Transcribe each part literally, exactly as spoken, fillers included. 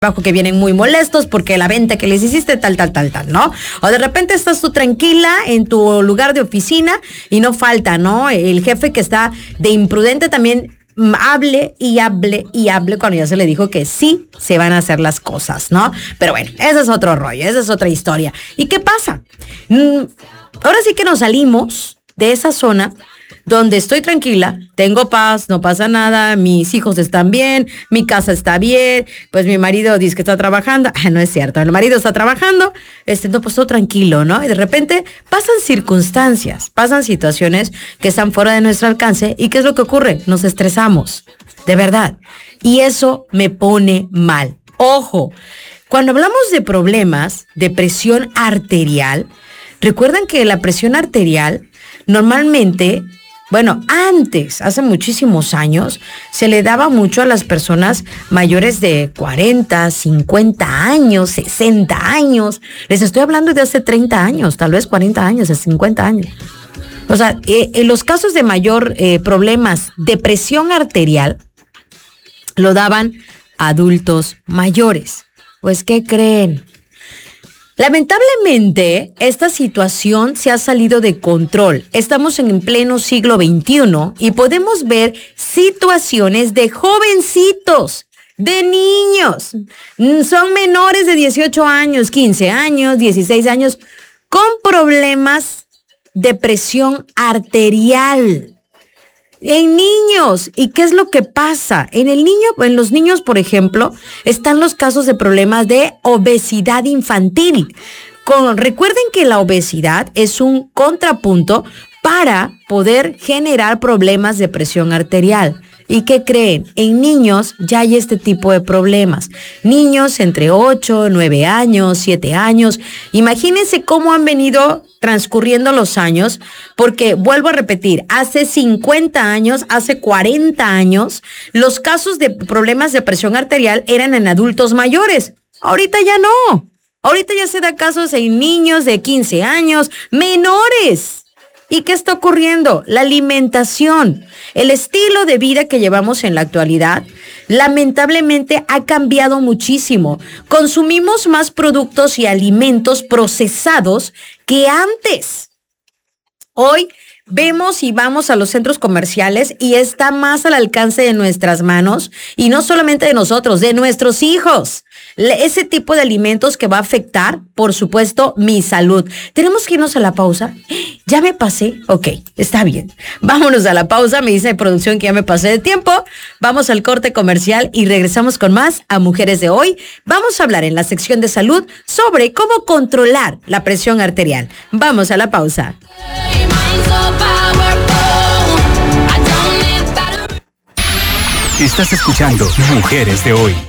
trabajo que vienen muy molestos porque la venta que les hiciste tal, tal, tal, tal, ¿no? O de repente estás tú tranquila en tu lugar de oficina y no falta, ¿no? El jefe que está de imprudente también hable y hable y hable cuando ya se le dijo que sí se van a hacer las cosas, ¿no? Pero bueno, ese es otro rollo, esa es otra historia. ¿Y qué pasa? Ahora sí que nos salimos de esa zona donde estoy tranquila, tengo paz, no pasa nada, mis hijos están bien, mi casa está bien, pues mi marido dice que está trabajando, ah, no es cierto, el marido está trabajando, este, no, pues todo tranquilo, ¿no? Y de repente pasan circunstancias, pasan situaciones que están fuera de nuestro alcance, ¿y qué es lo que ocurre? Nos estresamos, de verdad, y eso me pone mal. Ojo, cuando hablamos de problemas de presión arterial, recuerdan que la presión arterial normalmente... Bueno, antes, hace muchísimos años, se le daba mucho a las personas mayores de cuarenta, cincuenta años, sesenta años. Les estoy hablando de hace treinta años, tal vez cuarenta años, cincuenta años. O sea, eh, en los casos de mayor eh, problemas de presión arterial, lo daban adultos mayores. Pues, ¿qué creen? Lamentablemente, esta situación se ha salido de control. Estamos en pleno siglo veintiuno y podemos ver situaciones de jovencitos, de niños. Son menores de dieciocho años, quince años, dieciséis años, con problemas de presión arterial. En niños. ¿Y qué es lo que pasa? En el niño, en los niños, por ejemplo, están los casos de problemas de obesidad infantil. Con, recuerden que la obesidad es un contrapunto para poder generar problemas de presión arterial. ¿Y qué creen? En niños ya hay este tipo de problemas. Niños entre ocho, nueve años, siete años. Imagínense cómo han venido transcurriendo los años, porque vuelvo a repetir, hace cincuenta años, hace cuarenta años, los casos de problemas de presión arterial eran en adultos mayores. Ahorita ya no. Ahorita ya se da casos en niños de quince años, menores. ¿Y qué está ocurriendo? La alimentación, el estilo de vida que llevamos en la actualidad, lamentablemente ha cambiado muchísimo. Consumimos más productos y alimentos procesados que antes. Hoy vemos y vamos a los centros comerciales y está más al alcance de nuestras manos, y no solamente de nosotros, de nuestros hijos. Ese tipo de alimentos que va a afectar, por supuesto, mi salud. Tenemos que irnos a la pausa. ¿Ya me pasé? Ok, está bien. Vámonos a la pausa. Me dice de producción que ya me pasé de tiempo. Vamos al corte comercial y regresamos con más a Mujeres de Hoy. Vamos a hablar en la sección de salud sobre cómo controlar la presión arterial. Vamos a la pausa. Estás escuchando Mujeres de Hoy.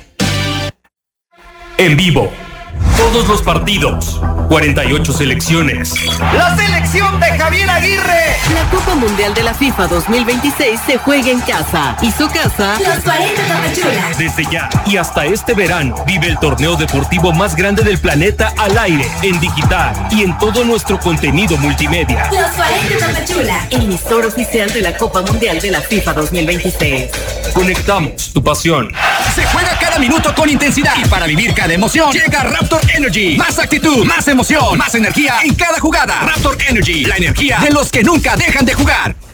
En vivo, todos los partidos, cuarenta y ocho selecciones. ¡La selección de Javier Aguirre! La Copa Mundial de la FIFA dos mil veintiséis se juega en casa. Y su casa, Los cuarenta Tapachulas. Desde ya y hasta este verano, vive el torneo deportivo más grande del planeta al aire, en digital y en todo nuestro contenido multimedia. Los cuarenta Tapachulas. emisor oficial de la Copa Mundial de la FIFA dos mil veintiséis. Conectamos tu pasión. Se juega cada minuto con intensidad y para vivir cada emoción llega Raptor Energy. Más actitud, más emoción, más energía en cada jugada. Raptor Energy, la energía de los que nunca dejan de jugar.